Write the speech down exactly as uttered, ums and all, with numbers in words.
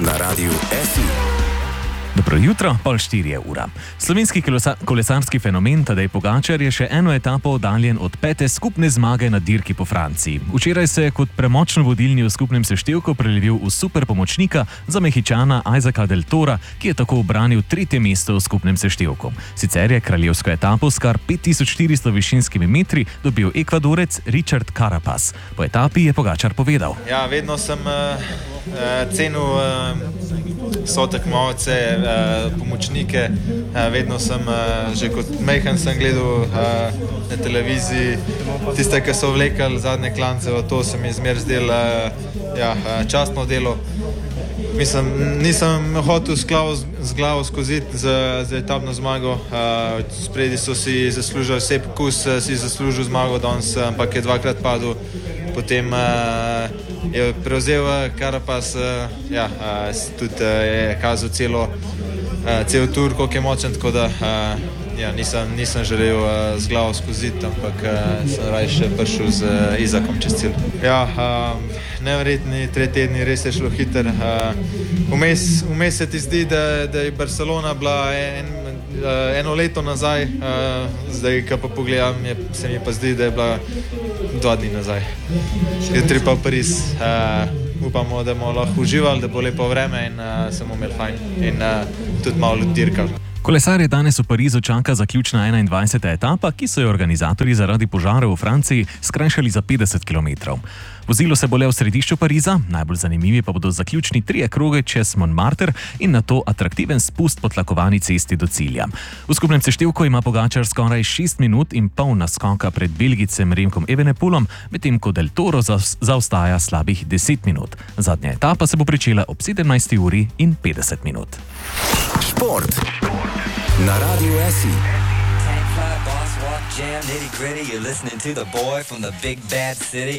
na Radiu S I. Dobro jutro, pol štiri je ura. Slovenski kolesa, kolesarski fenomen Tadej Pogačar je še eno etapo oddaljen od pete skupne zmage na dirki po Franciji. Včeraj se je kot premočno vodilni v skupnem seštevku prelevil v super pomočnika za Mehičana Isaaca Del Tora, ki je tako obranil tretje mesto v skupnem seštevku. Sicer je kraljevsko etapo s kar pet tisoč štiristo višinskimi metri dobil Ekvadorec Richard Carapaz. Po etapi je Pogačar povedal: Ja, vedno sem uh, uh, cenil uh, sotekmovalce, uh, pomočnike. Uh, vedno sem, uh, že kot majhen sem gledal uh, na televiziji tiste, ki so vlekali zadnje klance, to se mi zmer zdelo uh, ja, uh, častno delo. Mislim, nisem hotel z glavo skozi za, za etapno zmago. Uh, spredi so si zaslužili, vse pokus si zaslužil zmago danes, ampak je dvakrat padel. Potem uh, je prevzel Carapaz, uh, ja, uh, tudi uh, je kazal celo, uh, cel tur, koliko je močen, tako da uh, ja, nisem, nisem želel uh, z glavo skozi, ampak uh, sem raje prišel z uh, Izakom čez cilj. Ja, uh, neverjetni tri tedni, res je šlo hiter. Uh, vmes, vmes se ti zdi, da, da je Barcelona bila en, uh, eno leto nazaj, uh, zdaj, ko pa pogledam, je, se mi pa zdi, da je bila dva dni nazaj. Jutri pa v Pariz. Uh, upamo, da bomo lahko uživali, da bo lepo vreme in uh, se bomo imeli fajn in uh, tudi malo dirkali. Kolesarje danes v Parizu čaka zaključna enaindvajseta etapa, ki so jo organizatorji zaradi požara v Franciji skrajšali za petdeset kilometrov. Vozilo se bo le v središču Pariza, najbolj zanimivi pa bodo zaključni trije kroge čez Montmartre in nato atraktiven spust po tlakovani cesti do cilja. V skupnem seštevku ima Pogačar skoraj šest minut in pol naskoka pred Belgijcem Remkom Evenepoelom, medtem ko Del Toro zaostaja slabih deset minut. Zadnja etapa se bo pričela ob sedemnajsti uri in petdeset minut. Šport na Radiu S I. Tank fly, boss walk, jam, nitty gritty. You're listening to the boy from the big bad city.